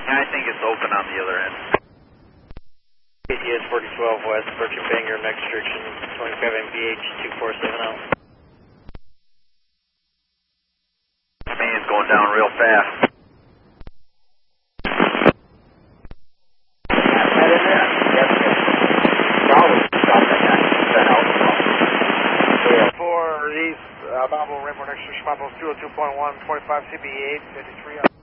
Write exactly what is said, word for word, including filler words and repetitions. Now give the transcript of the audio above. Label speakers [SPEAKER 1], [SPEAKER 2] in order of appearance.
[SPEAKER 1] I think it's open on the other end.
[SPEAKER 2] A T S forty twelve West, approaching Bangor, next restriction, twenty-five M V H two four seven zero.
[SPEAKER 1] Main's going down real fast.
[SPEAKER 2] That in there? Yes, sir. Probably stop that guy. That out.
[SPEAKER 3] For these, uh, Bravo, Rainbow, next restriction, Bravo two oh two point one, twenty-five C B eight, fifty-three.